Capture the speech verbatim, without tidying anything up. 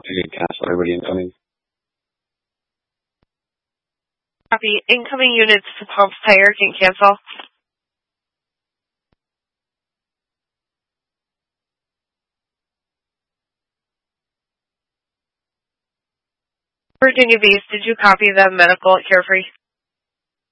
You can cancel everybody incoming. Copy. Incoming units to Palms Tire can cancel. Virginia Beach, did you copy the medical at Carefree?